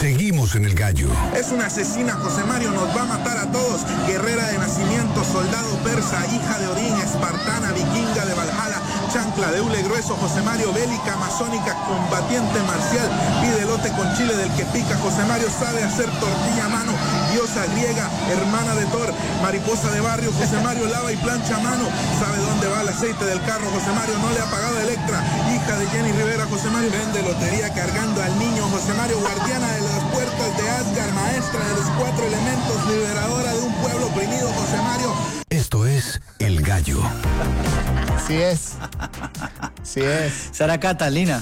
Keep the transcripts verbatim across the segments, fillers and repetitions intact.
Seguimos en El Gallo. Es una asesina, José Mario, nos va a matar a todos. Guerrera de nacimiento, soldado persa, hija de Odín, espartana, vikinga de Valhalla, chancla de hule grueso, José Mario, bélica, amazónica, combatiente marcial, pide elote con chile del que pica, José Mario sabe hacer tortilla a mano, diosa griega, hermana de Thor, mariposa de barrio, José Mario lava y plancha a mano, sabe dónde va el aceite del carro, José Mario no le ha pagado Electra, hija de Jenny Rivera, José Mario vende lotería cargando al niño, José Mario, guardiana de las puertas de Asgard, maestra de los cuatro elementos, liberadora de un pueblo oprimido, José Mario. Esto es El Gallo. Sí es. Sí es. ¿Será Catalina?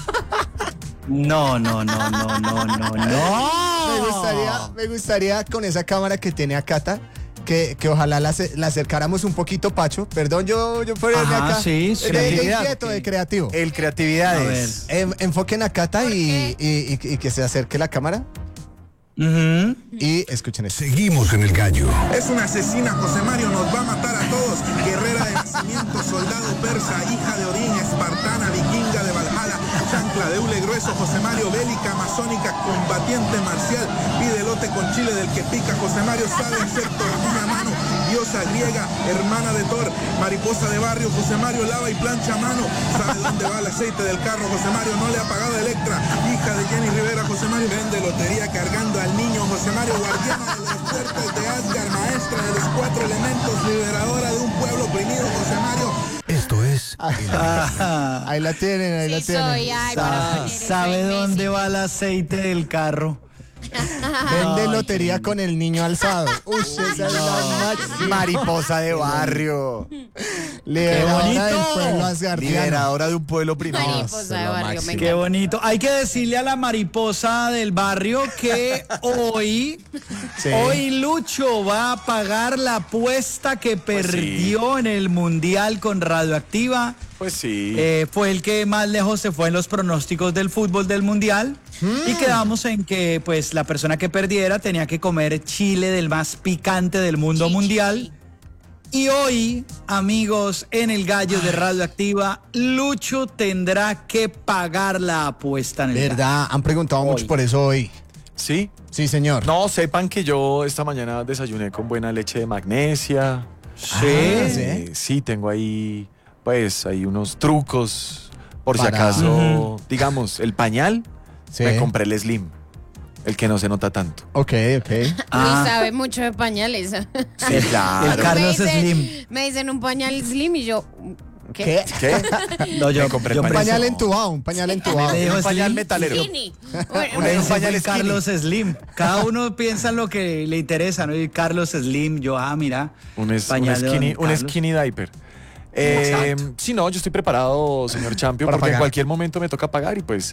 No, no, no, no, no, no, no. Me gustaría, me gustaría con esa cámara que tiene a Cata, que, que ojalá la, la acercáramos un poquito, Pacho. Perdón, yo, yo por irme acá. Sí, de, de inquieto, de creativo. El creatividades. En, enfoquen a Cata y, y, y, y que se acerque la cámara. Uh-huh. Y escuchen esto. Seguimos en El Gallo. Es una asesina, José Mario, nos va a matar a todos. Guerrera de nacimiento, soldado persa, hija de Odín, espartana, vikinga de Valhalla, chancla de hule grueso, José Mario, bélica, amazónica, combatiente marcial, pide elote con chile del que pica, José Mario sabe hacer tortilla a mano, diosa griega, hermana de Thor, mariposa de barrio, José Mario lava y plancha a mano, sabe dónde va el aceite del carro, José Mario no le ha pagado Electra, hija de Jenny Rivera, José Mario vende lotería cargando al niño, José Mario, guardiana de las puertas de Asgard, maestra de los cuatro elementos, liberadora de un pueblo oprimido, José Mario. Esto es Ah, ahí la tienen, ahí Sí la tienen. soy, ay, para Sa- poner esa ¿Sabe imbécil. dónde va el aceite del carro? Vende Ay, lotería qué con el niño alzado. Uy, esa es la máxima. Mariposa de barrio. Liberadora ¡Qué del bonito! pueblo asgardiano. Liberadora de un pueblo primero. Mariposa de barrio, me Qué encanta. bonito. Hay que decirle a la mariposa del barrio que hoy, Sí. hoy Lucho va a pagar la apuesta que perdió en el Mundial con Radioactiva. Pues sí. Eh, fue el que más lejos se fue en los pronósticos del fútbol del Mundial. Y quedamos en que pues la persona que perdiera tenía que comer chile del más picante del mundo Sí, mundial. sí. Y hoy, amigos, en el Gallo de Radioactiva, Lucho tendrá que pagar la apuesta en el Gallo. ¿Verdad? Han preguntado mucho Hoy. por eso hoy. Sí. Sí, señor. No, sepan que yo esta mañana desayuné con buena leche de magnesia. Ah, Eh, sí, tengo ahí, pues, hay unos trucos. Por si Para- acaso, Ujú. digamos, el pañal, Sí. me compré el Slim. El que no se nota tanto. Ok, ok. Ah. Uy, sabe mucho de pañales. Sí, claro. El Carlos me dicen, Slim. Me dicen un pañal Slim y yo, ¿qué? ¿Qué? ¿Qué? No, yo, Me compré el yo Un pañal. pañal preso- entubado, un pañal entubado. Me dijo Un pañal Slim. metalero. Skinny. Bueno, Un Ese fue pañal skinny. Carlos Slim. Cada uno piensa en lo que le interesa, ¿no? Y Carlos Slim, yo, ah, mira. Un, es- un pañal de skinny, don un Carlos. skinny diaper. Eh, Exacto. sí, no, yo estoy preparado, señor Champion, Para porque en pagar. cualquier momento me toca pagar y pues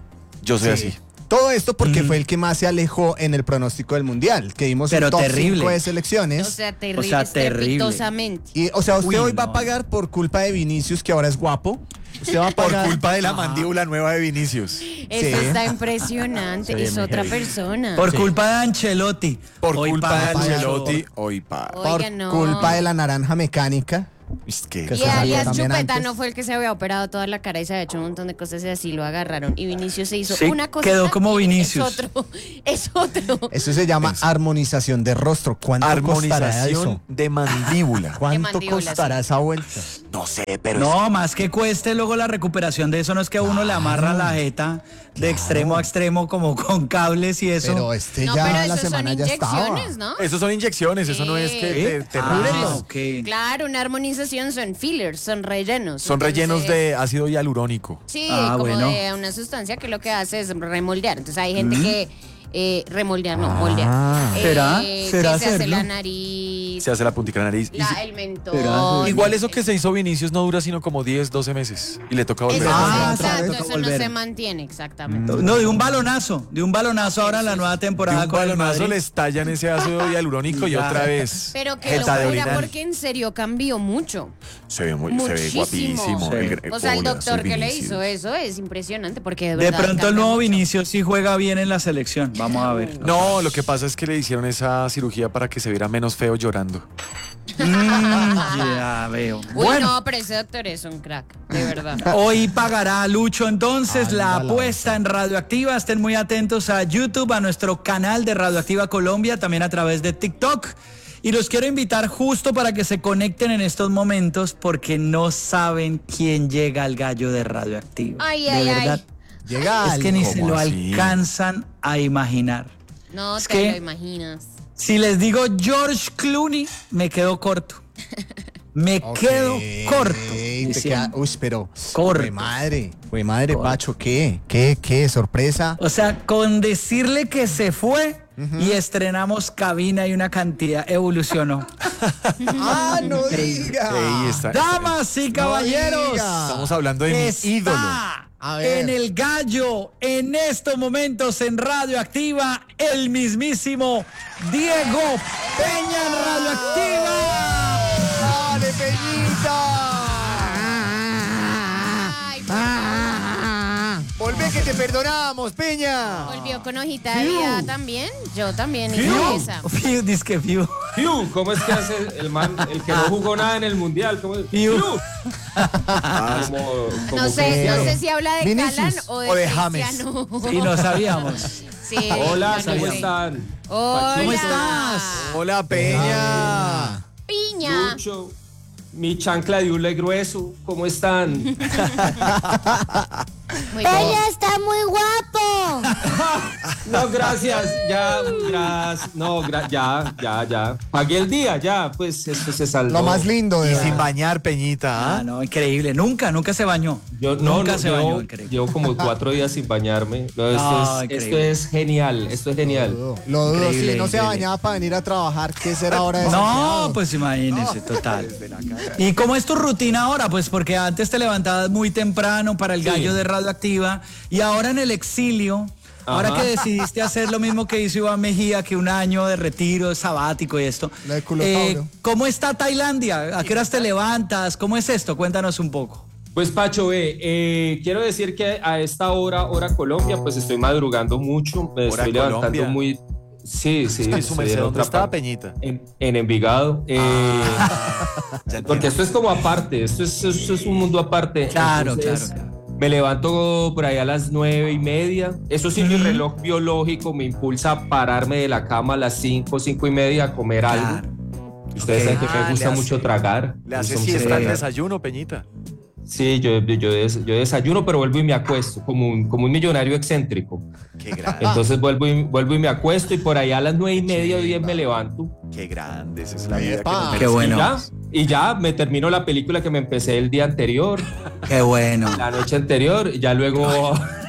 yo soy Sí. así. Todo esto porque Mm. fue el que más se alejó en el pronóstico del Mundial, que dimos Pero un top terrible. cinco de o selecciones. sea, terrible, O sea, terrible. estrepitosamente. Y, o sea, usted Uy, hoy va no. a pagar por culpa de Vinicius, que ahora es guapo. Usted va a Por pagar culpa de la mandíbula nueva de Vinicius. Eso Sí. está impresionante. Sí, es muy otra heavy. persona. Por Sí. culpa de Ancelotti. Por Hoy culpa de paga Ancelotti, Lucho. hoy paga. por Oiga, no. culpa de la naranja mecánica. Es que- Que Y se salió alias también Chupeta antes. no fue el que se había operado toda la cara y se había hecho un montón de cosas y así lo agarraron. Y Vinicius se hizo Sí, una cosa. quedó como Vinicius. Es otro. Es otro. Eso se llama Eso. armonización de rostro. ¿Cuánto costará Armonización eso? de mandíbula. ¿Cuánto mandíbula, costará sí. esa vuelta? No sé, pero No, más que cueste luego la recuperación de eso, no es que a uno le amarra la jeta de extremo a extremo como con cables y eso. Pero este No, ya pero la eso son semana ya estaba. inyecciones, ¿no? eso son inyecciones, eso no es que te, te Ah, regulen. ok. Claro, una armonización son fillers, son rellenos. Son rellenos Entonces, de ácido hialurónico. Sí, Ah, como bueno. de una sustancia que lo que hace es remoldear. Entonces hay gente que eh, remoldear, no, moldear. Ah. Eh, ¿Será? que ¿Será se hace hacerlo? la nariz, Se hace la puntica de la nariz. Y la, si- el mentón. ¿Será? igual eso que se hizo Vinicius no dura sino como diez, doce meses. Y le toca volver. Eso, Ah, exacto, otra vez eso toca no volver. se mantiene, exactamente. No, de un balonazo, de un balonazo ahora en la nueva De temporada un con el balonazo Madrid. le estallan ese ácido hialurónico y Ya. otra vez. Pero qué jeta de locura, orinar. porque en serio cambió mucho. Se ve, muy, se ve Muchísimo. guapísimo. Sí. El- O sea, el hola, doctor soy que le Vinicius. hizo eso es impresionante, porque de De verdad pronto el cambia nuevo mucho. Vinicius sí juega bien en la selección. Vamos a ver. No, lo que pasa es que le hicieron esa cirugía para que se viera menos feo llorando. Mm, ya veo. Uy, Bueno, no, pero ese doctor es un crack, de verdad. hoy pagará Lucho entonces Anda la la apuesta en Radioactiva. Estén muy atentos a YouTube, a nuestro canal de Radioactiva Colombia, también a través de TikTok. Y los quiero invitar justo para que se conecten en estos momentos porque no saben quién llega al gallo de Radioactiva. Ay, de ay, verdad. ay. Llega Es que algo. ni se ¿Cómo lo así? alcanzan a imaginar. No Es te que- lo imaginas. Si les digo George Clooney, me quedo corto. Me Ok, quedo corto. te diciendo. queda- uy, pero. Corto. Fue madre, fue madre, Corto. Pacho, ¿qué? ¿Qué? ¿Qué? ¿Sorpresa? O sea, con decirle que se fue y estrenamos cabina y una cantidad evolucionó. ¡Ah, no diga! Ey, está- Damas y caballeros, diga. Estamos hablando de mi está ídolo. A ver. en el gallo, en estos momentos en Radioactiva, el mismísimo Diego Peña en Radioactiva. ¡Dale, Ay, Peñita! Volvé que te perdonamos, Peña. volvió con hojita de vida también. Yo también hice esa. Fiu, disque fiu. Fiu, ¿cómo es que hace el man, el que no jugó nada en el mundial? ¿Cómo es? Fiu. Fiu. Como, como No sé, Cristiano. no sé si habla de Vinicius Calán o de, o de James. Cristiano. Y no sabíamos. Sí, Hola, no, no ¿cómo sé. están? Hola. ¿Cómo estás? Hola, Peña. Piña. Lucho, mi chancla de hule grueso, ¿cómo están? Muy bien. está muy guapo. No, gracias, ya, gracias, no, gra- ya, ya, ya. Pagué el día, ya, pues esto se saldó. Lo más lindo de Y verdad. sin bañar, Peñita. Ah, ¿ah? no, increíble. Nunca, nunca se bañó. Yo no, nunca no, se llevo, bañó, increíble. llevo como cuatro días sin bañarme. No, esto, No, es, increíble. esto es genial, esto es genial. Lo dudo, lo dudo, Increíble, sí, no se increíble. bañaba para venir a trabajar. ¿Qué será ahora de No, desempleado? pues imagínese, total. ¿Y cómo es tu rutina ahora? Pues porque antes te levantabas muy temprano para el Sí. gallo de Radioactiva y ahora en el exilio, ahora Ajá. que decidiste hacer lo mismo que hizo Iván Mejía, que un año de retiro sabático y esto. La de culo eh, Tauro. ¿Cómo está Tailandia? ¿A qué horas te levantas? ¿Cómo es esto? Cuéntanos un poco. Pues Pacho, ve, eh, quiero decir que a esta hora, hora Colombia, pues estoy madrugando mucho, me ¿Hora estoy levantando Colombia? muy... Sí, sí, ¿Y su estoy merced en dónde otra estaba, parte. Peñita? En, en Envigado. eh, Ya porque esto es como aparte, esto es, esto es un mundo aparte. Claro, Entonces, claro, claro. Me levanto por ahí a las nueve y media. Eso sí, mi reloj biológico me impulsa a pararme de la cama a las cinco, cinco y media a comer Claro. algo. Ustedes Ok. saben que Ah, me gusta le hace- mucho tragar. Le hace Entonces, siesta al tragar. desayuno, Peñita. Sí, yo, yo, des- yo desayuno, pero vuelvo y me acuesto, como un, como un millonario excéntrico. Qué grande, Entonces vuelvo y, vuelvo y me acuesto y por ahí a las nueve y media o diez me levanto. qué grande. Esa es la vida que Epa. nos Qué merecemos. bueno. Y ya, y ya me termino la película que me empecé el día anterior, Qué bueno. la noche anterior, y ya luego,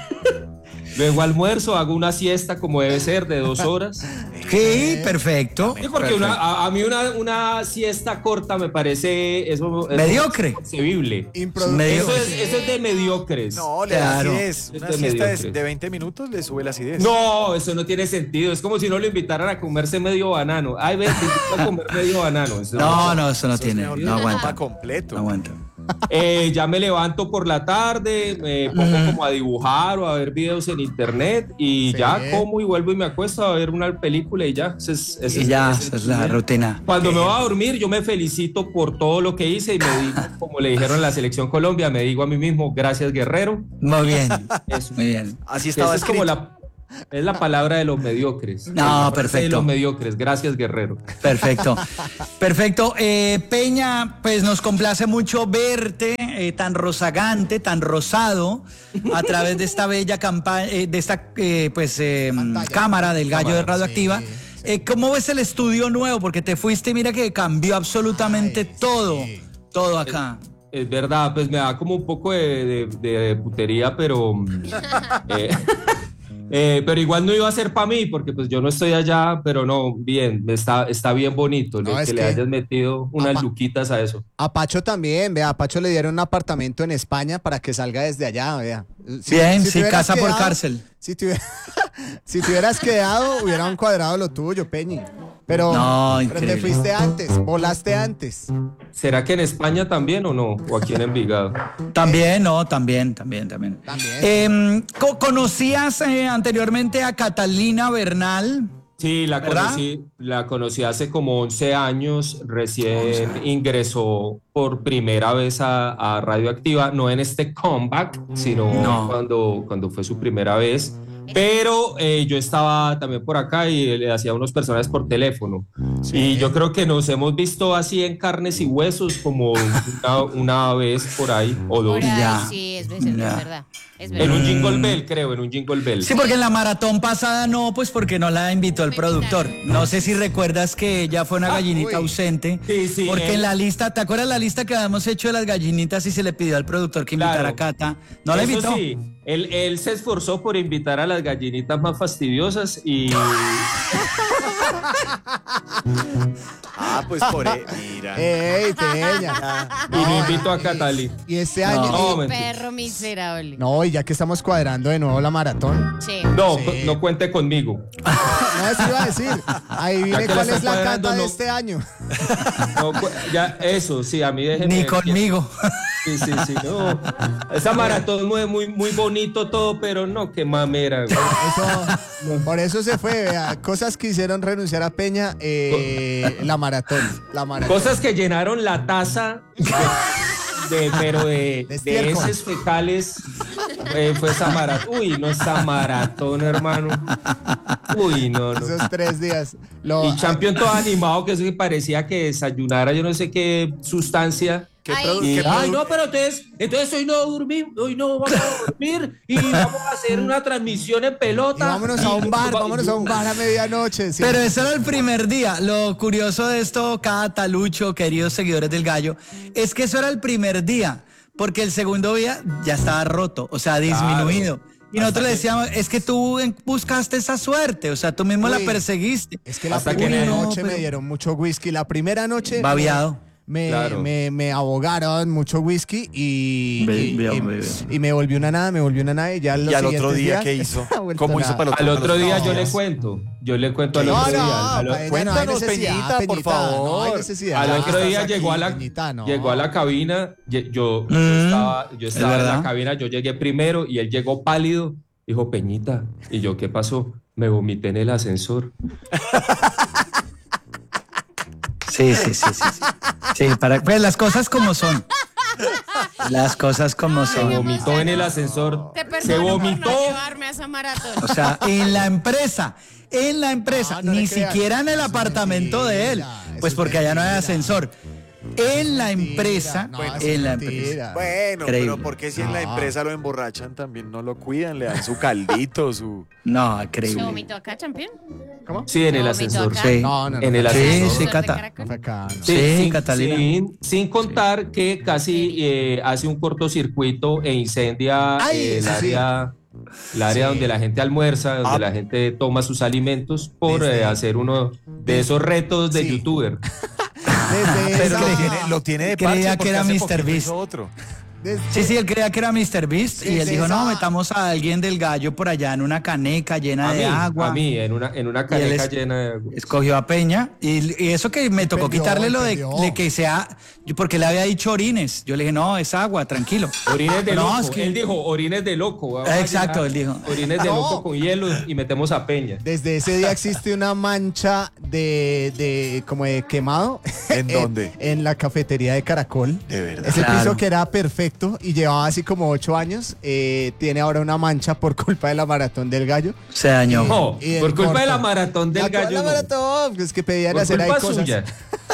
luego almuerzo, hago una siesta como debe ser de dos horas. Sí, perfecto. Sí, porque una- a, a mí una, una siesta corta me parece eso, eso Mediocre. es inconcebible. Improdu- Medio- Eso es, eso es de mediocres. No, le da Claro. acidez. Una Es de siesta de, mediocre. de veinte minutos le sube la acidez. No, eso no tiene sentido. Es como si no lo invitaran a comerse medio banano. Ay, ven, te invito a comer medio banano. Eso No, no, eso no Eso es tiene. mejor No que un aguanta. mapa completo. No aguanta. Eh, ya me levanto por la tarde, me pongo como a dibujar o a ver videos en internet y Sí. ya como y vuelvo y me acuesto a ver una película y ya. Ese es, ese Y es- ya, ese esa es la rutina. Cuando me voy a dormir, yo me felicito por todo lo que hice y me digo, como le dijeron en la selección Colombia, me digo a mí mismo, gracias Guerrero. Muy bien. Eso. Muy bien. Así Esa estaba es como escrito. la, es la palabra de los mediocres. No, La frase perfecto. De los mediocres, gracias Guerrero. Perfecto. Perfecto. Eh, Peña, pues nos complace mucho verte eh, tan rozagante, tan rosado, a través de esta bella campaña, de esta eh, pues eh, Pantalla. cámara del gallo de Cámara, Radioactiva. sí, sí. Eh, ¿Cómo ves el estudio nuevo? Porque te fuiste y mira que cambió absolutamente Ay, todo. sí. Todo acá. Es verdad, pues me da como un poco de, de- de putería, pero mm, eh, eh, pero igual no iba a ser para mí, porque pues yo no estoy allá, pero no, bien, está, está bien bonito No, le- es que le que- hayas metido unas Apa- luquitas a eso. A Pacho también, vea, a Pacho le dieron un apartamento en España para que salga desde allá, vea. Si- Bien, si te sí, hubieras casa por quedado- cárcel. Si te, hubiera- si te hubieras quedado, hubiera un cuadrado lo tuyo, Peñi. Pero, No, pero te increíble. fuiste antes, volaste antes. ¿Será que en España también o no? ¿O aquí en Envigado? También, no, también, también, también. También. Eh, co- ¿Conocías eh, anteriormente a Catalina Bernal? Sí, la ¿verdad? conocí, la conocí hace como once años, recién ingresó por primera vez a, a Radioactiva, no en este comeback, sino No. cuando, cuando fue su primera vez. Pero eh, yo estaba también por acá y le hacía unos personajes por teléfono. Y yo creo que nos hemos visto así en carnes y huesos como una, una vez por ahí o dos. Por ahí, Ya. sí, es, es- es Ya. verdad. Es En verdad. un Jingle Bell, creo, en un Jingle Bell. Sí, porque en la maratón pasada no, pues porque no la invitó el productor. No sé si recuerdas que ella fue una gallinita uy. ausente. Sí, sí, Porque él- en la lista, ¿te acuerdas la lista que habíamos hecho de las gallinitas y se le pidió al productor que invitara Claro. a Cata? No la Eso invitó. sí, él, él se esforzó por invitar a las gallinitas más fastidiosas y Ah, pues por ahí, mira. ¡Ey, Peña! y no invitó a Catali. Y este año. No, y- mentira. Perro miserable. No, y ya que estamos cuadrando de nuevo la maratón. Sí. No, Sí. no cuente conmigo. No, eso iba a decir. Ahí Ya viene que la cuál están es la cuadrando, cata de no. este año. No, cu- ya, eso, sí, a mí déjeme. Ni conmigo. Sí, sí, sí, no. Esa maratón muy, muy, muy bonito todo, pero no, qué mamera. güey. Eso, por eso se fue, vea. Cosas que hicieron renunciar a Peña, eh, la maratón. La maratón. Cosas que llenaron la taza de, de- pero de, De de estiércol. heces fecales. eh, fue esa maratón. Uy, no, esa maratón, hermano. Uy, no, no. Esos tres días. Lo- Y Champion todo animado, que eso que parecía que desayunara yo no sé qué sustancia. ¿Qué Ay, produ- sí. qué Ay, produ- no, pero entonces, entonces hoy no dormimos, hoy no vamos a dormir y vamos a hacer una transmisión en y pelota. vámonos a un bar, va- vámonos a un bar a medianoche. sí. Pero ese era el primer día. Lo curioso de esto, Cata, Lucho, queridos seguidores del Gallo, es que eso era el primer día, porque el segundo día ya estaba roto, o sea, disminuido. Y nosotros le decíamos, es que tú en- buscaste esa suerte, o sea, tú mismo la Uy. perseguiste. Es que la Hasta que primera no, noche me pero- dieron mucho whisky. La primera noche. Babeado. Me, Claro. me, me abogaron mucho whisky y, Be- y, be- y- be- y me volvió una nada, me volvió una nada y ya los ¿Y al otro siguientes día días, qué hizo? ha vuelto ¿Cómo hizo nada. para el otro, Al otro para los día otros yo le días? cuento, yo le cuento al No, otro no, día. Al, Peña, no hay Cuéntanos, necesidad, Peñita, por Peñita, No hay favor. necesidad. al Ya otro día estás llegó a aquí, la Peñita, no. llegó a la cabina, ye- yo, yo Mm, estaba, yo es estaba en la verdad. cabina, yo llegué primero y él llegó pálido, dijo Peñita, y yo, ¿qué pasó? Me vomité en el ascensor. Sí, sí, sí, sí. Sí, Sí, para, pues las cosas como son. Las cosas como Se son. vomitó en el ascensor. Te Se perdono por vomitó. no llevarme a esa maratón. O sea, en la empresa, en la empresa, No, no le ni creas. siquiera en el Eso es apartamento de él, mentira, eso pues es porque allá no hay mentira. ascensor. En la Mentira, empresa, no, eso es en la mentira. empresa. Bueno, Increíble. pero ¿por qué si en la No. empresa lo emborrachan también no lo cuidan? Le dan su caldito, su... No, ¿Se increíble. vomitó acá, campeón? Sí, en el ¿Se vomitó ascensor. acá? Sí. No, no, no. En el Sí, ascensor. sí, ¿Ascensor de Cata. Caracol? No fue acá, no. Sí, sin, Catalina. Sin, sin contar que casi eh, hace un cortocircuito e incendia Ay, eh, el sí, sí. área, el área Sí. donde la gente almuerza, donde Ah. la gente toma sus alimentos por Desde- eh, hacer uno de esos retos de Sí. youtuber. Desde Pero esa- lo tiene, lo tiene de Creía parche que porque era hace míster poquito Beast. hizo otro. desde- Sí, sí, él creía que era míster Beast y él Desde dijo, no, esa- metamos a alguien del Gallo por allá en una caneca llena A de mí, agua. a mí, en una, en una Y él caneca es- llena de agua. Escogió a Peña y, y eso que me tocó Perdió, quitarle lo de, perdió. de que sea, yo- porque le había dicho orines. Yo le dije, no, es agua, tranquilo. Orines de No, loco. es que- Él dijo orines de loco. vamos a Exacto, llenar él dijo. Orines de No. loco con hielo y metemos a Peña. Desde ese día existe una mancha de, de como de quemado. ¿En dónde? En la cafetería de Caracol. De verdad. Ese Claro. piso que era perfecto y llevaba así como ocho años, eh, tiene ahora una mancha por culpa de la maratón del gallo. Se dañó. No, Y del por culpa de la corto. maratón del La- gallo. La no. maratón, es que pedían Por hacer ahí culpa cosas. suya.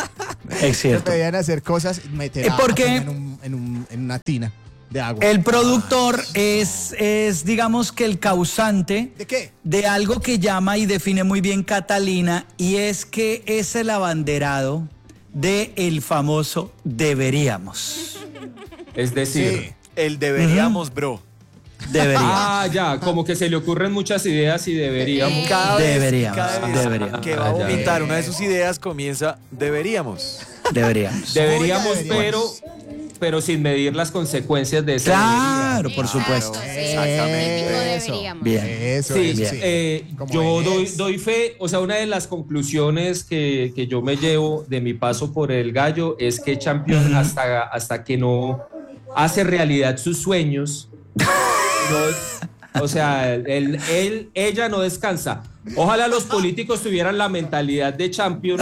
Es Que cierto. pedían hacer cosas, meter Eh, a- porque- en, un- en un- en una tina de agua. El productor es, es, digamos que el causante ¿De qué? de algo que llama y define muy bien Catalina, y es que es el abanderado de el famoso deberíamos. Es decir, Sí. El deberíamos, bro. Deberíamos. ah, ya, como que se le ocurren muchas ideas y deberíamos. Cada vez, Deberíamos, cada vez deberíamos. que va a Ah, ya. vomitar una de sus ideas comienza, deberíamos. Deberíamos. Deberíamos, Oiga, deberíamos. pero, pero sin medir las consecuencias de ese Claro, por Exacto, supuesto. sí, Exactamente. típico Eso. deberíamos. Bien. Eso Sí, es, sí, sí. eh, Como yo es. doy, doy fe, o sea, una de las conclusiones que, que yo me llevo de mi paso por el gallo es que Champion, hasta, hasta que no hace realidad sus sueños, no, O sea, él, él, ella no descansa. Ojalá los políticos tuvieran la mentalidad de champion,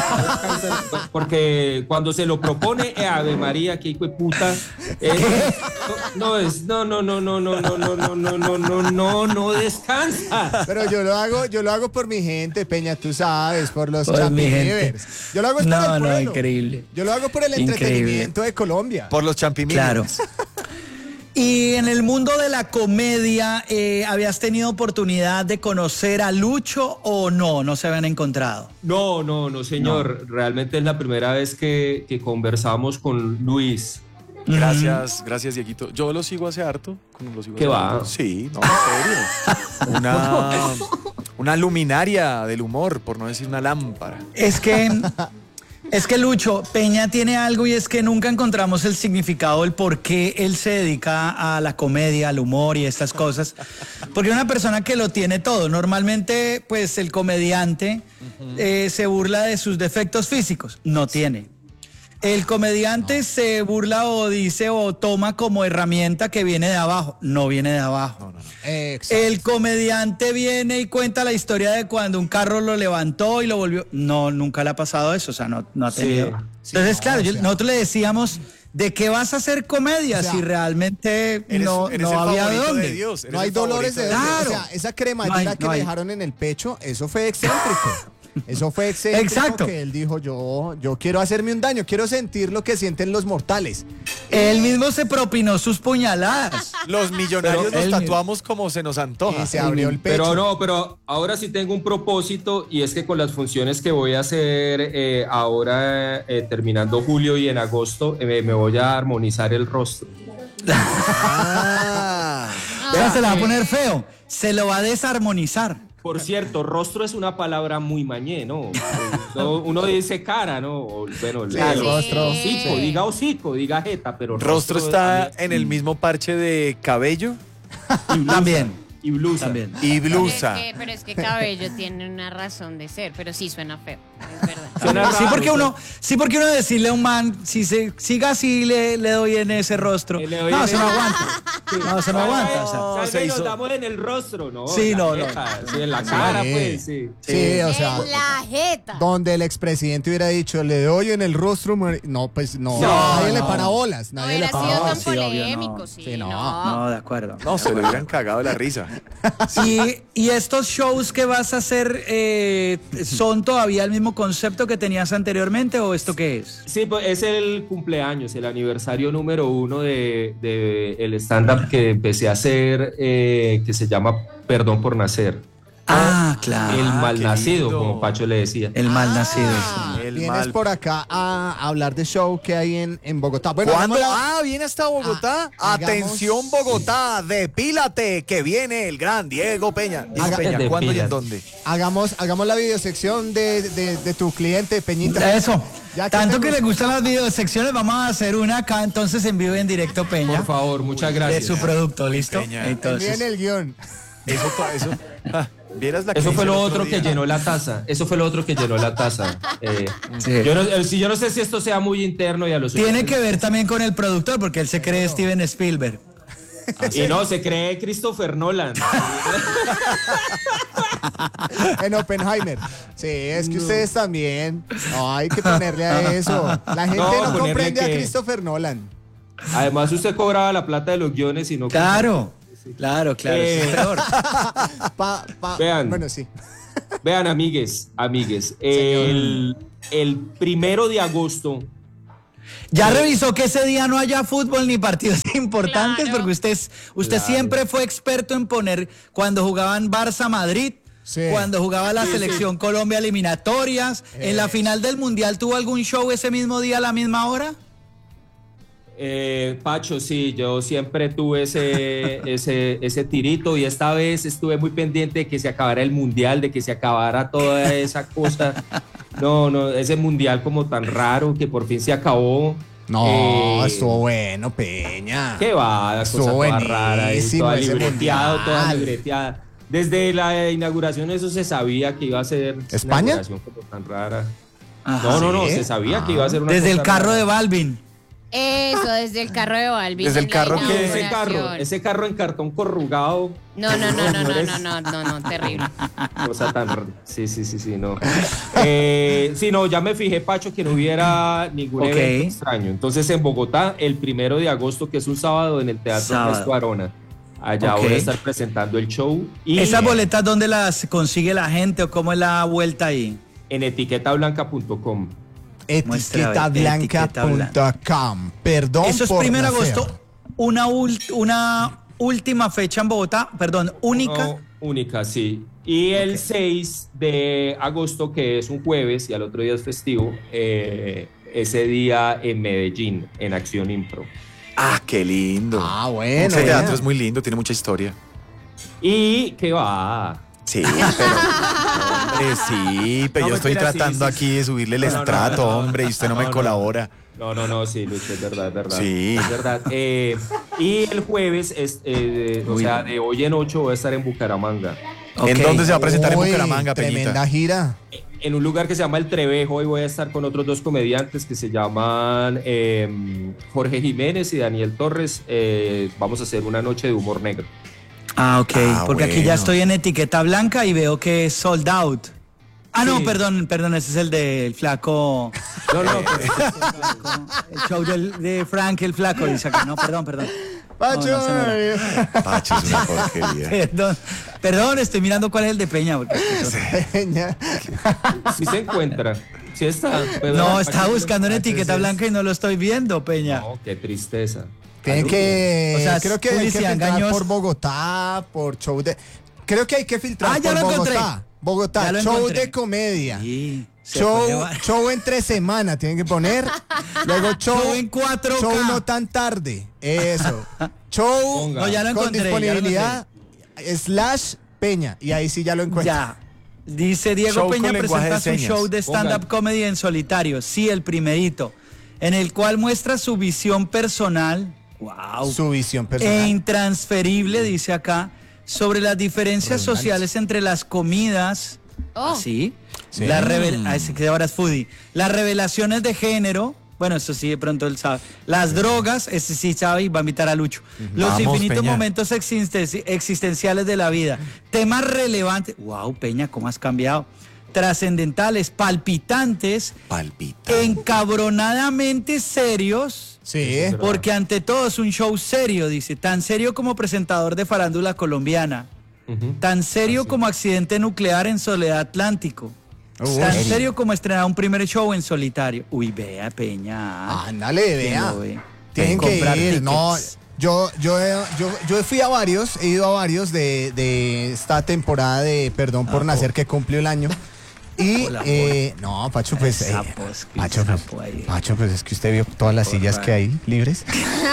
porque cuando se lo propone, eh, Ave María, qué hijo de puta. Eh, no es, no, no, no, no, no, no, no, no, no, no, no, no, no descansa. Pero yo lo hago, yo lo hago por mi gente, Peña, tú sabes, por los Por mi gente. champimivers. Yo lo hago es por No, el no, pueblo. increíble. Yo lo hago por el Increíble. entretenimiento de Colombia. Por los champimines. Claro. Y en el mundo de la comedia, eh, ¿habías tenido oportunidad de conocer a Lucho o no? ¿No se habían encontrado? No, no, no, señor. Realmente es la primera vez que, que conversamos con Luis. Gracias, gracias, Dieguito. Yo lo sigo hace harto. como lo sigo ¿Qué hace va? harto. Sí, no, en serio. Una, una luminaria del humor, por no decir una lámpara. Es que, es que Lucho, Peña tiene algo y es que nunca encontramos el significado, el por qué él se dedica a la comedia, al humor y estas cosas. Porque es una persona que lo tiene todo. Normalmente, pues el comediante eh, se burla de sus defectos físicos. No tiene. El comediante no. se burla o dice o toma como herramienta que viene de abajo. No viene de abajo. No, no, no. El comediante viene y cuenta la historia de cuando un carro lo levantó y lo volvió. No, nunca le ha pasado eso. O sea, no, no ha tenido. Sí. Entonces, Sí, claro, no, yo, o sea, nosotros le decíamos, ¿de qué vas a hacer comedia? O sea, si realmente eres, no, eres no el había favorito dónde. de Dios, eres No hay el dolores de favorito dónde. Claro. O sea, esa cremadita No hay, que no le hay. dejaron en el pecho, eso fue excéntrico. Eso fue excéntrico. Exacto. Que él dijo, yo, yo quiero hacerme un daño, quiero sentir lo que sienten los mortales. Él mismo se propinó sus puñaladas. Los millonarios Pero nos él- tatuamos como se nos antoja. Y se abrió el pecho. Pero no, pero ahora sí tengo un propósito y es que con las funciones que voy a hacer eh, ahora eh, terminando julio y en agosto eh, me voy a armonizar el rostro. Ah. Ahora se la va a poner feo. Se lo va a desarmonizar. Por cierto, rostro es una palabra muy mañé, ¿no? No, uno dice cara, ¿no? O, bueno, Sí, el rostro. hocico, diga hocico, diga jeta, pero Rostro está también. en el mismo parche de cabello Y blusa, También. Y blusa. También. y Pero blusa. es, que, pero es que cabello tiene una razón de ser, pero sí suena feo, es verdad. Suena Sí, raro, porque ¿no? uno, sí, porque uno decirle a un man, si se siga así, le, le doy en ese rostro. Le doy No, en se no ese- aguanta. No, se no aguanta. O sea. No, Tal se vez nos hizo- damos en el rostro, ¿no? Sí, En la no, no. jeta, sí, en la cara, Sí. pues, sí. Sí, o sea, En la jeta. donde el expresidente hubiera dicho, le doy en el rostro, mar-". no, pues no, No, nadie le no. para bolas, No nadie le hubiera para sido bolas. tan sí, obvio, polémico, no. sí, Sí, no. no. No, de acuerdo. No, se lo hubieran cagado de la risa. Y, y estos shows que vas a hacer, eh, ¿son todavía el mismo concepto que tenías anteriormente o esto qué es? Sí, pues es el cumpleaños, el aniversario número uno de, de el stand-up que empecé a hacer, eh, que se llama Perdón por Nacer. Ah, claro. El qué malnacido, lindo. como Pacho le decía. El mal nacido. Ah, El vienes mal. por acá a hablar de show que hay en, en Bogotá. Bueno, ¿Cuándo? hagamos la- Ah, viene hasta Bogotá. Ah, hagamos- Atención, Bogotá, depílate, que viene el gran Diego Peña. Diego Haga- Peña, ¿cuándo y en Depílate. dónde? hagamos, hagamos la videosección de, de, de tu cliente, Peñita. Eso. Ya que Tanto que tenemos- le gustan las videosecciones, vamos a hacer una acá entonces en vivo y en directo, Peña. Por favor, muchas De gracias. su producto, ¿listo? Peña. Entonces. Envíen el guión. Eso, pa- eso. ah, ¿vieras la que Eso hice fue lo el otro que día? llenó la taza. Eso fue lo otro que llenó la taza. Eh, Sí. yo, no, eh, si yo no sé si esto sea muy interno y a los Tiene que ver también con el productor, porque él se cree Steven Spielberg. Y no, se cree Christopher Nolan. En Oppenheimer. Sí, es que ustedes también. No, hay que ponerle a eso. La gente No, no, ponerle comprende a que- Christopher Nolan. Además, usted cobraba la plata de los guiones y no. Claro, claro, claro. Eh, es peor. Pa- pa- Vean. Bueno, sí. Vean, amigues, amigues. El, el primero de agosto. Ya revisó que ese día no haya fútbol ni partidos importantes, Claro. porque usted, es- usted siempre fue experto en poner cuando jugaban Barça-Madrid, Sí. cuando jugaba la selección Colombia eliminatorias, en la final del Mundial, ¿tuvo algún show ese mismo día a la misma hora? Eh, Pacho, sí, yo siempre tuve ese, ese, ese tirito y esta vez estuve muy pendiente de que se acabara el mundial, de que se acabara toda esa cosa. No, no, ese mundial como tan raro que por fin se acabó. No, Eh, estuvo bueno, Peña. Qué va, la Estuvo cosa toda rara, y buenísimo toda ese libreteado, mundial. toda libreteada. Desde la inauguración eso se sabía que iba a ser una ¿España? inauguración como tan rara. Ajá. No, no, no, ¿Sí? se sabía Ah. que iba a ser una Desde el cosa carro rara. de Balvin. Eso, desde el carro de Balvin. Desde el en la carro que- Ese carro, inauguración. ese carro en cartón corrugado. No, no, no, no, no, no, no, no, no, terrible. Cosa tan r- sí, sí, sí, sí, no. Eh, sí, no, ya me fijé, Pacho, que no hubiera ningún Ok. evento extraño. Entonces, en Bogotá, el primero de agosto, que es un sábado, en el Teatro Sábado. Ernesto Arona. Allá Ok. voy a estar presentando el show. Y ¿Esas boletas dónde las consigue la gente o cómo es la vuelta ahí? en etiqueta blanca punto com. Muestra, a ver, etiquetablanca punto com. Perdón Eso es por primero de no sé. agosto, una, ul- una última fecha en Bogotá, perdón, única. No, única, sí. Y el Ok. seis de agosto, que es un jueves y al otro día es festivo, eh, ese día en Medellín, en Acción Impro. Ah, qué lindo. Ah, bueno. Ese vea. teatro es muy lindo, tiene mucha historia. Y que va. Sí, pero. Hombre, sí, pero No, yo estoy mentira, sí, tratando sí, sí. aquí de subirle el No, no, no, estrato, no, no, hombre, y usted no, no, me no. colabora. No, no, no, sí, Lucho, es verdad, es verdad. Sí. Es verdad. Eh, y el jueves, es, eh, o Uy. sea, de hoy en ocho voy a estar en Bucaramanga. ¿En Ok. dónde se va a presentar en Uy, Bucaramanga, tremenda Peñita? gira. En un lugar que se llama El Trevejo y voy a estar con otros dos comediantes que se llaman eh, Jorge Jiménez y Daniel Torres. Eh, vamos a hacer una noche de humor negro. Ah, ok, Ah, porque aquí bueno. ya estoy en etiqueta blanca y veo que es sold out. Ah, no, Sí. perdón, perdón, ese es el del flaco. No, no, pues, El show del, de Frank el flaco, dice acá. No, perdón, perdón. Pacho. No, no, eso no era. Pacho, es una porquería. Perdón, perdón, estoy mirando cuál es el de Peña. porque- Peña. sí se encuentra. Sí está. Pero- No, estaba buscando en Ah, etiqueta entonces- blanca y no lo estoy viendo, Peña. No, qué tristeza. Tienen que. O sea, creo que hay que publicidad filtrar engañosa. por Bogotá, por show de. Creo que hay que filtrar Ah, ya por lo encontré. Bogotá. Bogotá, Ya lo show encontré. de comedia. Sí, se Show, fue de- show entre semana, tienen que poner. Luego show, Show en cuatro K. show no tan tarde. Eso. Show Ponga. No, ya lo con encontré. ya lo disponibilidad slash Peña. Y ahí sí ya lo encuentro. Ya. Dice Diego Show Peña con lenguaje presenta de su señas. show de stand-up Pongan. comedy en solitario. Sí, el primerito. En el cual muestra su visión personal. Wow. Su visión E personal. intransferible, dice acá, sobre las diferencias sociales entre las comidas. Oh. ¿Sí? Sí. La revel- ah, ese que ahora es foodie. Las revelaciones de género. Bueno, eso sí, de pronto él sabe. Las drogas, ese sí sabe y va a invitar a Lucho. Los Vamos, infinitos Peña. momentos existen- existenciales de la vida. Temas relevantes. Wow, Peña, ¿cómo has cambiado? Trascendentales, palpitantes, Palpita. encabronadamente serios. Sí. Porque ante todo es un show serio, dice. Tan serio como presentador de farándula colombiana. Ujú. Tan serio como accidente nuclear en Soledad Atlántico. Uy. Tan serio como estrenar un primer show en solitario. Uy, vea, Peña. Ándale, ¿Quién vea. lo ve? Tienen que Comprar ir. tickets. No, yo, yo, he- yo, yo fui a varios, he ido a varios de, de esta temporada de Perdón por Ah, Nacer que cumplió el año. Y, Hola, eh, no, Pacho, pues, El eh, sapo, es que el Pacho, pues, sapo ahí. Pacho, pues es que usted vio todas las sillas que hay libres.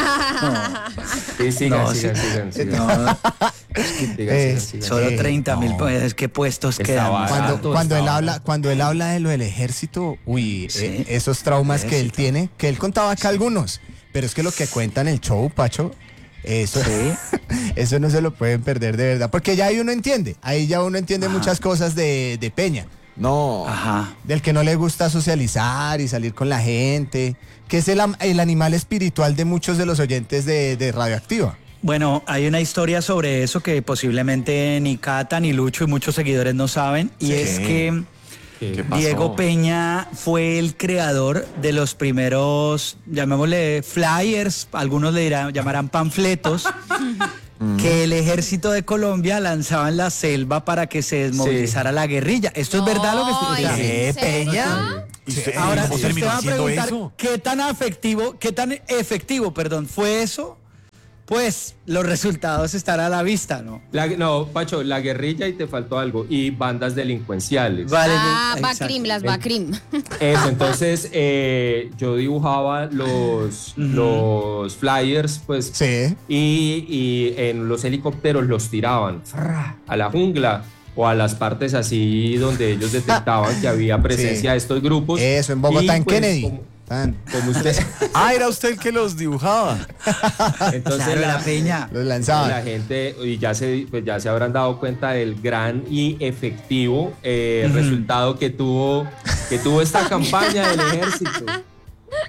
Sí, sigan, No, sigan, sí. sigan, sigan. No, Sigan, Eh, sigan, sigan. solo Sí, treinta mil, no. pues, ¿qué puestos Está quedan? barato. Cuando, Exacto, cuando él está habla, barato. cuando él habla de lo del ejército, uy, Sí. eh, esos traumas que él Ejército. tiene, que él contaba acá algunos, pero es que lo que cuenta en el show, Pacho, eso, eso no se lo pueden perder de verdad, porque ya ahí uno entiende, ahí ya uno entiende Ajá. muchas cosas de, de Peña, No. Ajá. del que no le gusta socializar y salir con la gente, que es el, am- el animal espiritual de muchos de los oyentes de, de Radioactiva. Bueno, hay una historia sobre eso que posiblemente ni Cata, ni Lucho y muchos seguidores no saben. Y Sí. es que ¿Qué pasó? Diego Peña fue el creador de los primeros, llamémosle flyers, algunos le dirán, llamarán panfletos, que el ejército de Colombia lanzaba en la selva para que se desmovilizara la guerrilla. ¿Esto es verdad lo que estoy Ay, diciendo? ¿en ¿Qué, serio? Peña? ¿Y usted- Ahora, cómo si usted terminó va a haciendo preguntar eso? qué tan afectivo, qué tan efectivo, perdón, fue eso, pues los resultados están a la vista, ¿no? La- no, Pacho, la guerrilla y te faltó algo. Y bandas delincuenciales. Vale, Ah, exacto. Bacrim, las Bacrim. Eso, entonces eh, yo dibujaba los, los flyers, pues, Sí. y, y en los helicópteros los tiraban ¡fra! A la jungla o a las partes así donde ellos detectaban que había presencia Sí. de estos grupos. Eso, en Bogotá, Y, en pues, Kennedy. Como, Tan. como usted, Ah, era usted el que los dibujaba. entonces Claro, la, la Peña. Los lanzaban. la gente y ya se, pues ya se habrán dado cuenta del gran y efectivo eh, Ujú. resultado que tuvo, que tuvo esta campaña del ejército.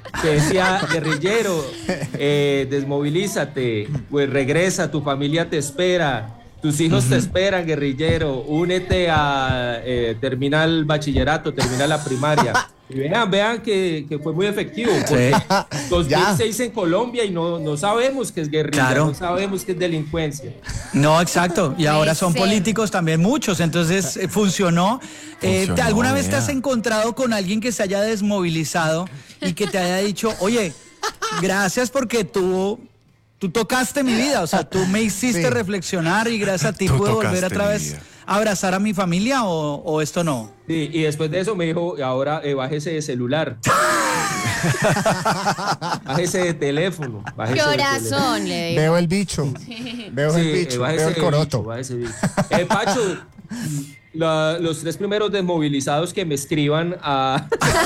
que decía, guerrillero, eh, desmovilízate, pues regresa, tu familia te espera. Tus hijos te esperan, guerrillero. Únete a eh, terminar el bachillerato, terminar la primaria. Y vean, vean que, que fue muy efectivo. Porque Sí. dos mil Ya. seis en Colombia y no, no sabemos qué es guerrilla, Claro. no sabemos qué es delincuencia. No, exacto. Y ahora son Puede ser. políticos también muchos, entonces eh, funcionó. Eh, Funcionó, ¿te- ¿Alguna vez te vea. has encontrado con alguien que se haya desmovilizado y que te haya dicho, oye, gracias porque tú, tú tocaste mi vida, o sea, tú me hiciste Sí. reflexionar y gracias a ti Tú pude volver tocaste otra mi vez vida. a abrazar a mi familia o, o esto no? Sí, y después de eso me dijo, ahora eh, bájese de celular. Bájese de teléfono. Bájese de teléfono. Corazón, le digo. Veo el bicho. Veo Sí, el eh, bicho. bájese Veo el de coroto. bicho, bájese de bicho. Eh, Pacho, la- los tres primeros desmovilizados que me escriban a,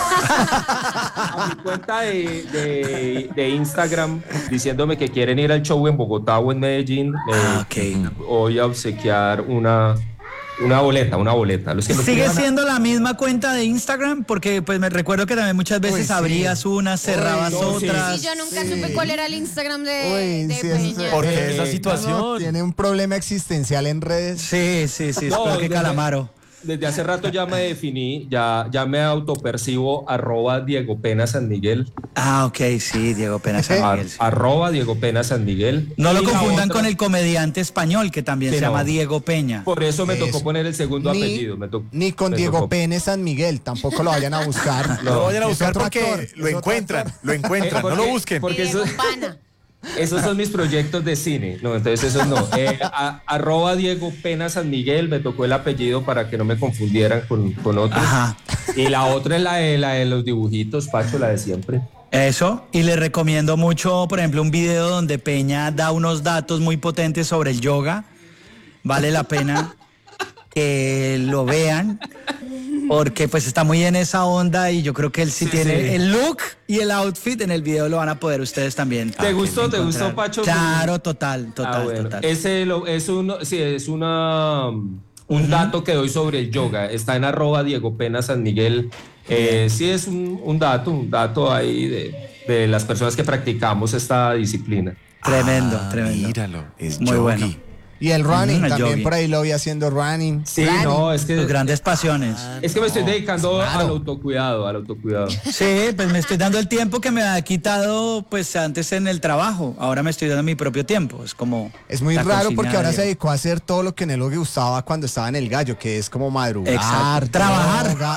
a mi cuenta de, de- de Instagram diciéndome que quieren ir al show en Bogotá o en Medellín, eh, Ah, ok. voy a obsequiar una, una boleta, una boleta. Los que me ¿Sigue escriban a- siendo la misma cuenta de Instagram? Porque pues me recuerdo que también muchas veces Uy, sí. abrías unas, cerrabas Uy, no, sí. otras. Sí, yo nunca Sí. supe cuál era el Instagram de, Uy, de sí, eso- Peña. ¿Por qué Eh, esa situación? Tiene un problema existencial en redes. Sí, sí, sí, No, espero que desde- Calamaro. Desde hace rato ya me definí, ya, ya me autopercibo arroba Diego Pena San Miguel. Ah, ok, sí, Diego Pena San Ar- Miguel. sí. arroba Diego Pena San Miguel. No lo Y la confundan otra- con el comediante español que también Sí, se no. llama Diego Peña. Por eso me Eso. tocó poner el segundo Ni, apellido. Me to- ni con me Diego tocó. Pene San Miguel, tampoco lo vayan a buscar. No lo vayan a Es buscar otro porque actor, lo es otro encuentran, actor. lo encuentran, Eh, no lo porque- busquen. porque Diego eso- Pana. Esos son mis proyectos de cine. No, entonces esos no. Eh, a- arroba Diego Pena San Miguel, me tocó el apellido para que no me confundieran con, con otros. Ajá. Y la otra es la de, la de los dibujitos, Pacho, la de siempre. Eso, y les recomiendo mucho, por ejemplo, un video donde Peña da unos datos muy potentes sobre el yoga. Vale la pena que lo vean, porque pues está muy en esa onda y yo creo que él sí, Sí, tiene sí. el look y el outfit en el video lo van a poder ustedes también. ¿Te gustó? ¿Te encontrar. gustó, Pacho? Claro, total, total, Ah, bueno. total. Ese lo- es, un, sí, es una, um, un dato que doy sobre el yoga. Está en arroba Diego Pena San Miguel. Eh, sí es un, un dato, un dato ahí de, de las personas que practicamos esta disciplina. Tremendo, Ah, tremendo. Míralo, es Muy yogi. bueno. Y el running, Mm, el también jogging. por ahí lo vi haciendo running. Sí, Running. no, es Sus que, grandes pasiones. es que me estoy dedicando claro. al autocuidado, al autocuidado. Sí, pues me estoy dando el tiempo que me ha quitado pues antes en el trabajo. Ahora me estoy dando mi propio tiempo. Es como Es muy la raro cocina porque ahora de- se dedicó a hacer todo lo que en él le gustaba cuando estaba en el gallo, que es como madrugar, Exacto. Trabajar. droga,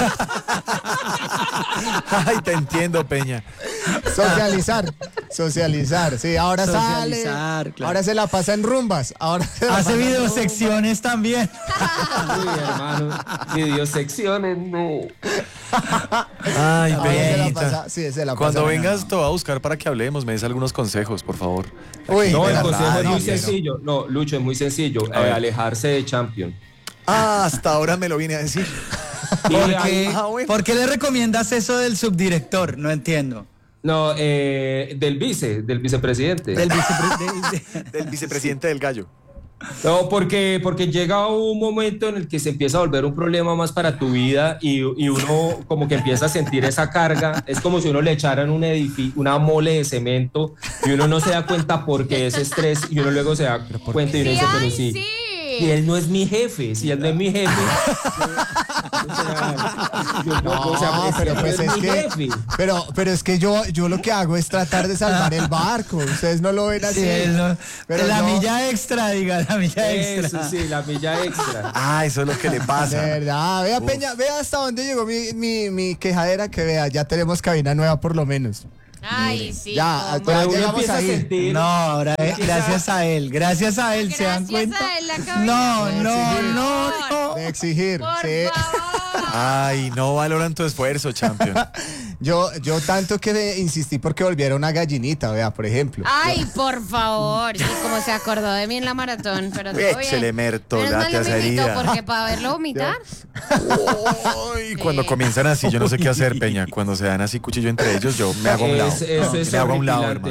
Ay, te entiendo, Peña. socializar, socializar. Sí, ahora Socializar, sale, claro. ahora se la pasa en rumbas, ahora se la Hace pasa en videosecciones también. Uy, hermano, videosecciones, no. Ay, Ahora se la Peñita. pasa, sí, se la Cuando pasa. vengas te voy a buscar para que hablemos, me des algunos consejos, por favor. Uy, No, de el la consejo es radio, muy Diego. sencillo. No, Lucho, es muy sencillo. A eh, ver. alejarse de Champion. Ah, hasta ahora me lo vine a decir. Y ¿Por ahí- qué, Ah, bueno. ¿Por qué le recomiendas eso del subdirector? No entiendo. No, eh, del vice, del vicepresidente. Del vicepresidente. Del vicepresidente del gallo. No, porque, porque llega un momento en el que se empieza a volver un problema más para tu vida y, y uno como que empieza a sentir esa carga. Es como si uno le echaran un edificio, una mole de cemento y uno no se da cuenta porque es estrés y uno luego se da cuenta y uno Sí, dice, pero ay, sí. sí. Si él no es mi jefe, si él no es mi jefe. o sea, yo- No, o sea, pero él pues no es mi que, jefe. pero, pero es que yo, yo lo que hago es tratar de salvar el barco. Ustedes no lo ven así. Sí, él no- Pero la no, milla extra, diga, la milla Eso extra. sí, la milla extra. Ah, eso es lo que le de pasa. verdad. Vea, Peña, vea hasta dónde llegó mi, mi, mi quejadera, que vea, ya tenemos cabina nueva por lo menos. Ay, sí. Ya, cómo. ya Pero uno llegamos empieza a ahí. sentir. No, ahora es gracias a él, gracias a él, ¿se dan Gracias cuenta? a él, la cabina. No, no, Sí. no, no. De exigir. Por Sí. favor. Ay, no valoran tu esfuerzo, champion. Yo, yo tanto que me insistí porque volviera una gallinita, vea, por ejemplo. Ay, por favor. Sí, como se acordó de mí en la maratón. Pero todo bien. Échele, Merto, Menos mal date a no esa me invitó, herida. porque para verlo vomitar. Ay, cuando comienzan así, yo no sé qué hacer, Peña. Cuando se dan así cuchillo entre ellos, yo me hago a un lado. Es- eso Me es hago a un lado, horripilante. hermano.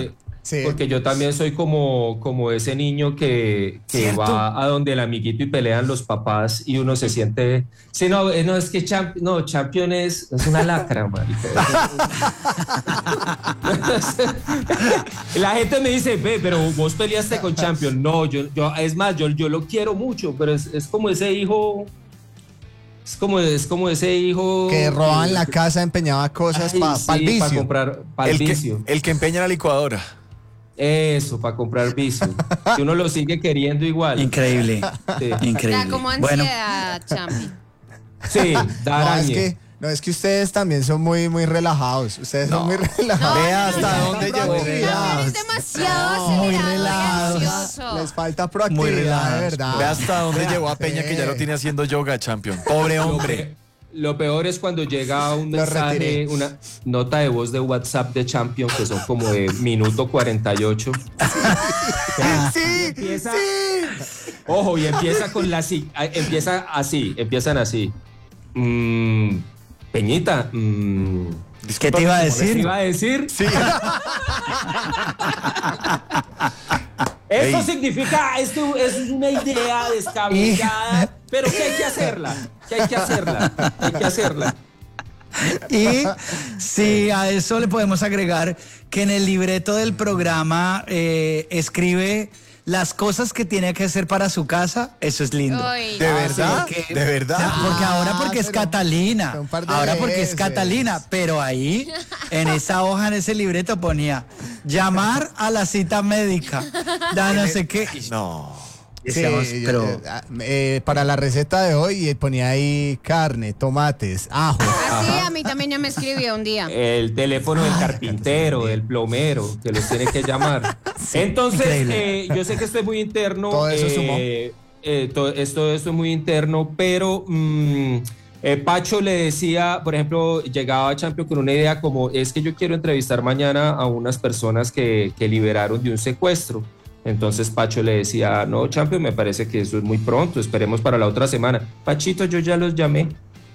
Sí. porque yo también soy como, como ese niño que, que ¿Cierto? va a donde el amiguito y pelean los papás y uno se siente... Sí, no, eh, no es que champ, no, Champion es, es una lacra, marica. La gente me dice, ve, pero vos peleaste con Champion. No, yo, yo es más, yo, yo lo quiero mucho, pero es, es como ese hijo... Es como, es como ese hijo... Que robaban la casa, empeñaba cosas Ay, para sí, el vicio. para comprar, para el El vicio. que, el que empeña la licuadora. Eso, para comprar vicio. Que uno lo sigue queriendo igual. Increíble. Sí, Increíble. Da como Bueno, ansiedad, Champi. sí, da No, es araña. que, no, es que ustedes también son muy, muy relajados. Ustedes son muy relajados. Vea hasta no, dónde no, llegó. Champi es demasiado Muy acelerado y relajados. ansioso. Les falta Muy proactividad, de relajados. verdad. Ve hasta dónde llegó a Peña, sí. que ya lo tiene haciendo yoga, Champion. Pobre Lo, hombre. pe- lo peor es cuando llega un Lo mensaje, retiré. una nota de voz de WhatsApp de Champion, que son como de minuto cuarenta y ocho. Sí, Empieza- sí. Ojo, y empieza con la... si- a- Empieza así, empiezan así. Mm, Peñita, mm, ¿qué te iba a ¿qué decir? iba a decir? Sí. Eso Ey. significa, esto es una idea descabellada, pero que hay que hacerla, que hay que hacerla, que hay que hacerla. Y sí, a eso le podemos agregar que en el libreto del programa eh, escribe las cosas que tiene que hacer para su casa. Eso es lindo. Uy, ¿De no. verdad? porque- ¿De verdad? Porque ahora Ah, porque es pero Catalina. un par de Ahora porque es veces. Catalina. Pero ahí, en esa hoja, en ese libreto ponía llamar a la cita médica. Da no sé qué. No. Sí, Decíamos, yo- pero yo- ah, eh, para la receta de hoy eh, ponía ahí carne, tomates, ajo. Así a mí también ya me escribió un día. El teléfono del carpintero, del plomero, que los tiene que llamar. Entonces, increíble. eh, yo sé que esto es muy interno. Todo eso eh, sumó. eh, to- esto, esto es muy interno, pero mm, eh, Pacho le decía, por ejemplo, llegaba a Champion con una idea como, es que yo quiero entrevistar mañana a unas personas que, que liberaron de un secuestro. Entonces Pacho le decía, no, Champion, me parece que eso es muy pronto, esperemos para la otra semana. Pachito, yo ya los llamé.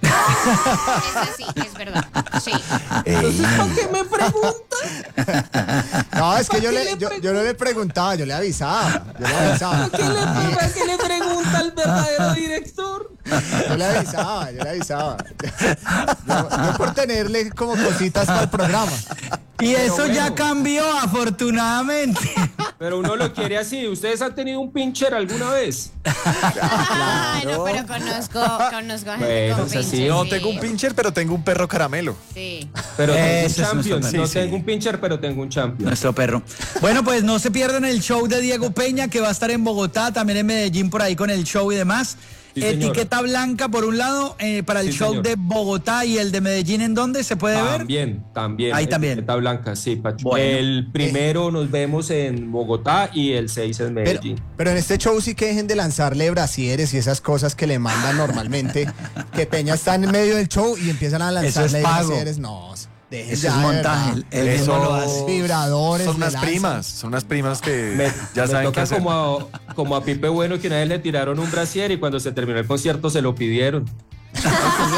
Eso sí, es verdad. Sí. Entonces, ¿para qué me preguntan? No, es que ¿Para yo, qué le, le yo, pregun- yo no le preguntaba, yo le avisaba. Yo le avisaba. ¿Qué le, ¿para qué le pregunta al verdadero director? Yo le avisaba, yo le avisaba. Yo, yo por tenerle como cositas para el programa. y eso ya bueno. cambió, afortunadamente. Pero uno lo quiere así. ¿Ustedes han tenido un pincher alguna vez? Ay, no, pero conozco, conozco a gente Bueno, con o sea, sí, pinches, No sí. tengo un pincher, pero tengo un perro caramelo. Sí. Pero tengo un Ese es nuestro champion. perro. No Sí, sí. tengo un pincher, pero tengo un champion. Nuestro perro. Bueno, pues no se pierdan el show de Diego Peña, que va a estar en Bogotá, también en Medellín por ahí con el show y demás. Sí, señor. Etiqueta blanca por un lado, eh, para el Sí, show señor. de Bogotá y el de Medellín, ¿en dónde se puede ver? También, también. Ahí también. Etiqueta blanca, sí, Pacho. Bueno. El primero nos vemos en Bogotá y el seis en Pero, Medellín. pero en este show sí que dejen de lanzarle brasieres y esas cosas que le mandan normalmente. Que Peña está en medio del show y empiezan a Eso lanzarle es pago. brasieres. No, dejen Eso ya, es de montaje. verdad. Él mismo lo hace. Vibradores. Son le unas lanzan. primas, son unas primas que Me, ya me saben qué toca hacer. como a, como a Pipe Bueno, que una vez le tiraron un brasier y cuando se terminó el concierto se lo pidieron.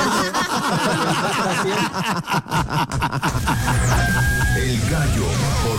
El gallo por